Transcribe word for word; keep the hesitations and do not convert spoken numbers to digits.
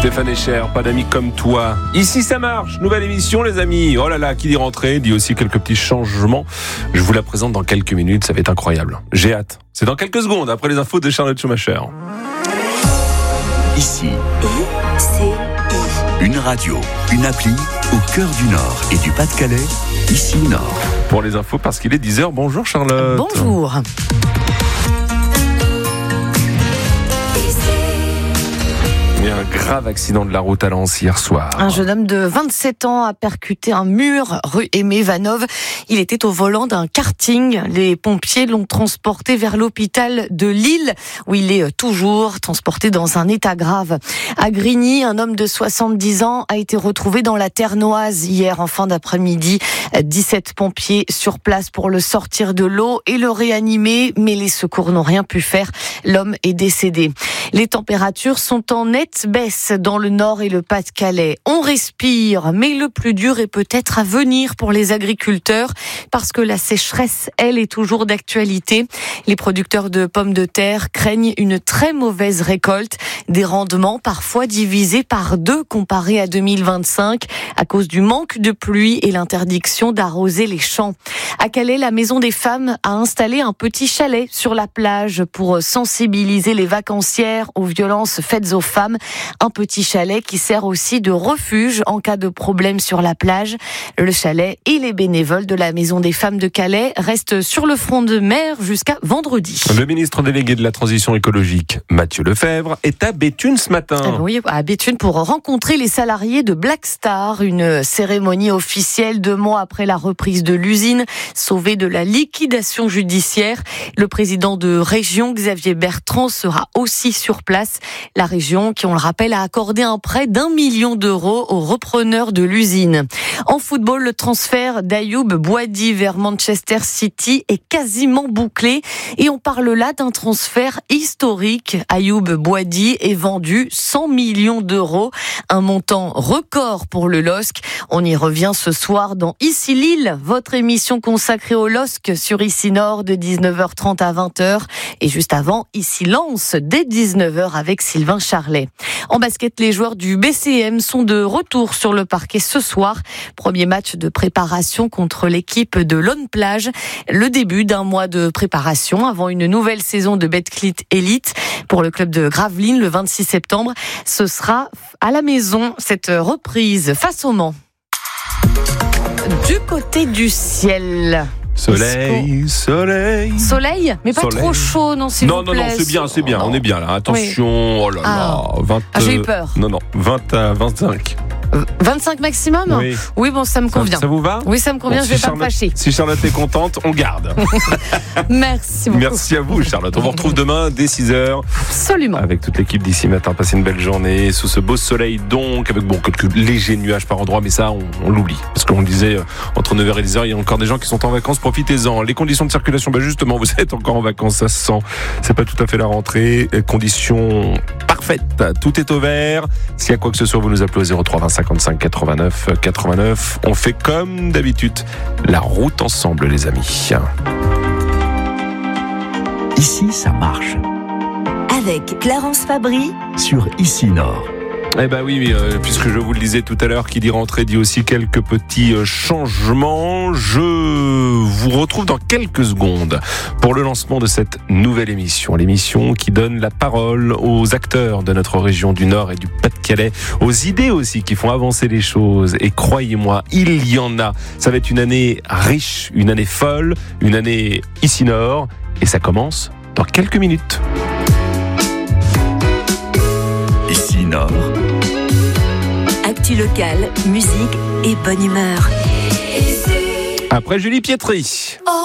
Stéphane Echer, pas d'amis comme toi. Ici ça marche, nouvelle émission les amis. Oh là là, qui dit rentrée, dit aussi quelques petits changements. Je vous la présente dans quelques minutes, ça va être incroyable. J'ai hâte. C'est dans quelques secondes, après les infos de Charlotte Schumacher. Ici, I C I. une radio, une appli au cœur du Nord et du Pas-de-Calais, Ici Nord. Pour les infos, parce qu'il est dix heures, bonjour Charlotte. Bonjour. Il y a un grave accident de la route à Lens hier soir. Un jeune homme de vingt-sept ans a percuté un mur rue Aimé Vanov. Il était au volant d'un karting. Les pompiers l'ont transporté vers l'hôpital de Lille, où il est toujours transporté dans un état grave. À Grigny, un homme de soixante-dix ans a été retrouvé dans la Ternoise hier en fin d'après-midi. dix-sept pompiers sur place pour le sortir de l'eau et le réanimer, mais les secours n'ont rien pu faire. L'homme est décédé. Les températures sont en nette baisse dans le Nord et le Pas-de-Calais. On respire, mais le plus dur est peut-être à venir pour les agriculteurs parce que la sécheresse, elle, est toujours d'actualité. Les producteurs de pommes de terre craignent une très mauvaise récolte, des rendements parfois divisés par deux comparés à deux mille vingt-cinq à cause du manque de pluie et l'interdiction d'arroser les champs. À Calais, la Maison des Femmes a installé un petit chalet sur la plage pour sensibiliser les vacancières aux violences faites aux femmes. Un petit chalet qui sert aussi de refuge en cas de problème sur la plage. Le chalet et les bénévoles de la Maison des Femmes de Calais restent sur le front de mer jusqu'à vendredi. Le ministre délégué de la Transition écologique, Mathieu Lefebvre, est à Béthune ce matin. Oui, à Béthune pour rencontrer les salariés de Black Star. Une cérémonie officielle deux mois après la reprise de l'usine, sauvée de la liquidation judiciaire. Le président de région, Xavier Bertrand, sera aussi sur place. La région, qui on le rappelle, a accordé un prêt d'un million d'euros aux repreneurs de l'usine. En football, le transfert d'Ayoub Boadi vers Manchester City est quasiment bouclé et on parle là d'un transfert historique. Ayoub Boadi est vendu cent millions d'euros, un montant record pour le L O S C. On y revient ce soir dans Ici Lille, votre émission consacrée au L O S C sur Ici Nord de dix-neuf heures trente à vingt heures et juste avant Ici Lens dès dix-neuf heures avec Sylvain Charlet. En basket, les joueurs du B C M sont de retour sur le parquet ce soir. Premier match de préparation contre l'équipe de Lone Plage. Le début d'un mois de préparation avant une nouvelle saison de Betclic Elite pour le club de Gravelines le vingt-six septembre. Ce sera à la maison, cette reprise face au Mans. Du côté du ciel. Soleil, soleil. Soleil, mais pas Soleil. Trop chaud, non, s'il non, vous non, plaît. non, c'est bien, c'est bien, non. on est bien là. Attention, oui. oh là là, ah. vingt. Ah, j'ai eu peur. Non, non, vingt à vingt-cinq. vingt-cinq maximum ? Oui. Oui, bon, ça me convient. Ça, ça vous va ? Oui, ça me convient, bon, je vais si pas me fâcher. Si Charlotte est contente, on garde. Merci beaucoup. Merci à vous, Charlotte. On vous retrouve demain dès six heures. Absolument. Avec toute l'équipe d'ici matin. Passez une belle journée sous ce beau soleil, donc, avec bon, quelques légers nuages par endroits, mais ça, on, on l'oublie. Parce qu'on le disait, entre neuf heures et dix heures, il y a encore des gens qui sont en vacances. Profitez-en. Les conditions de circulation, ben justement, vous êtes encore en vacances, ça se sent. C'est pas tout à fait la rentrée. Conditions parfaites. Tout est au vert. S'il y a quoi que ce soit, vous nous appelez au zéro trois vingt cinquante-cinq quatre-vingt-neuf quatre-vingt-neuf. On fait comme d'habitude la route ensemble, les amis. Ici, ça marche. Avec Clarence Fabry Sur Ici Nord. Eh ben oui, euh, puisque je vous le disais tout à l'heure, qui dit rentrée dit aussi quelques petits euh, changements. Je vous retrouve dans quelques secondes pour le lancement de cette nouvelle émission. L'émission qui donne la parole aux acteurs de notre région du Nord et du Pas-de-Calais, aux idées aussi qui font avancer les choses. Et croyez-moi, il y en a. Ça va être une année riche, une année folle, une année Ici Nord. Et ça commence dans quelques minutes. Ici Nord. Actu locale, musique et bonne humeur. Après Julie Pietri.